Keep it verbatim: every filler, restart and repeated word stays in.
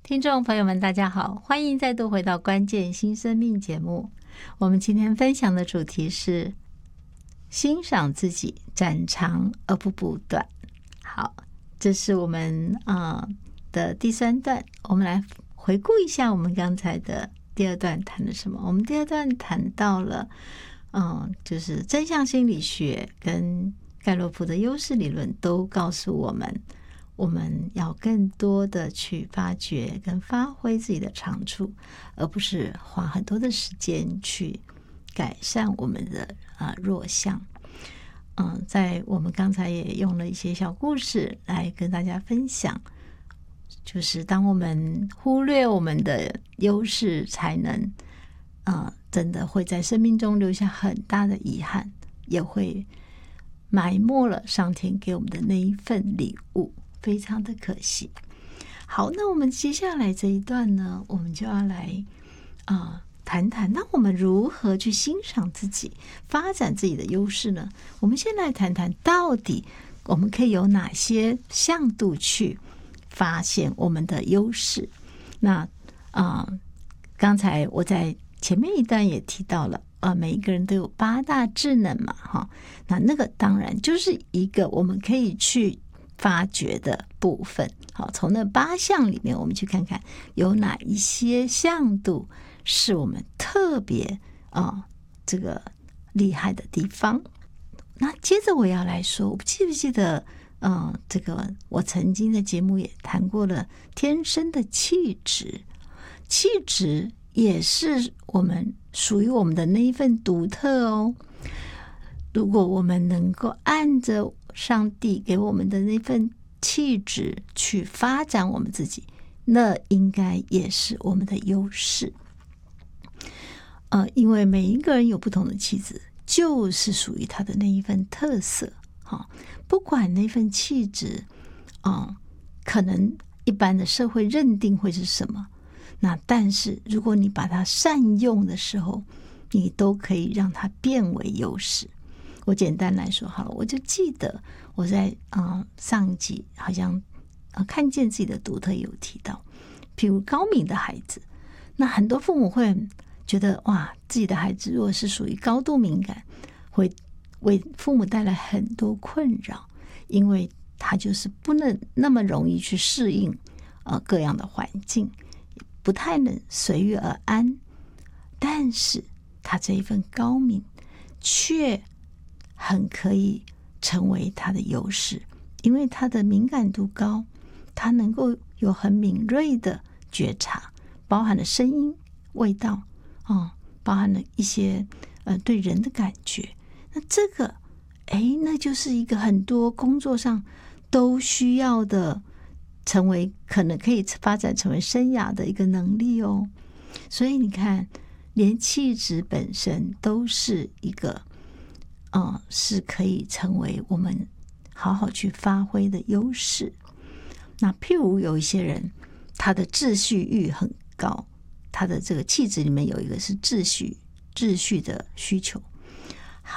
听众朋友们大家好，欢迎再度回到关键新生命节目。我们今天分享的主题是欣赏自己，展长而不补短。好，这是我们呃的第三段，我们来回顾一下我们刚才的第二段谈了什么。我们第二段谈到了嗯，就是真相心理学跟盖洛普的优势理论都告诉我们，我们要更多的去发掘跟发挥自己的长处，而不是花很多的时间去改善我们的啊弱项。嗯，在我们刚才也用了一些小故事来跟大家分享，就是当我们忽略我们的优势才能，呃，真的会在生命中留下很大的遗憾，也会埋没了上天给我们的那一份礼物，非常的可惜。好，那我们接下来这一段呢，我们就要来啊、呃、谈谈，那我们如何去欣赏自己，发展自己的优势呢？我们先来谈谈，到底我们可以有哪些向度去发现我们的优势。那啊、呃，刚才我在前面一段也提到了，呃，每一个人都有八大智能嘛，哈，那那个当然就是一个我们可以去发掘的部分。好，从那八项里面，我们去看看有哪一些向度是我们特别啊、呃、这个厉害的地方。那接着我要来说，我记不记得，嗯、呃，这个我曾经的节目也谈过了，天生的气质，气质也是我们属于我们的那一份独特哦。如果我们能够按着上帝给我们的那份气质去发展我们自己，那应该也是我们的优势。呃，因为每一个人有不同的气质，就是属于他的那一份特色。哈、哦，不管那份气质，啊、呃，可能一般的社会认定会是什么，那但是如果你把它善用的时候，你都可以让它变为优势。我简单来说好了，我就记得我在呃上一集好像呃看见自己的独特有提到，譬如高敏的孩子，那很多父母会觉得哇，自己的孩子如果是属于高度敏感，会为父母带来很多困扰，因为他就是不能那么容易去适应呃各样的环境，不太能随遇而安。但是他这一份高敏却很可以成为他的优势，因为他的敏感度高，他能够有很敏锐的觉察，包含了声音、味道，哦，包含了一些呃对人的感觉。那这个，哎，那就是一个很多工作上都需要的，成为可能可以发展成为生涯的一个能力哦。所以你看，连气质本身都是一个。嗯，是可以成为我们好好去发挥的优势。那譬如有一些人，他的秩序欲很高，他的这个气质里面有一个是秩序、秩序的需求。